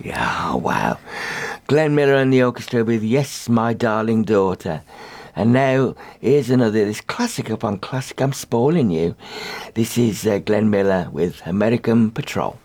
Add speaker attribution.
Speaker 1: Yeah, wow. Glenn Miller and the orchestra with Yes, My Darling Daughter. And now, here's another, this classic upon classic. I'm spoiling you. This is Glenn Miller with American Patrol.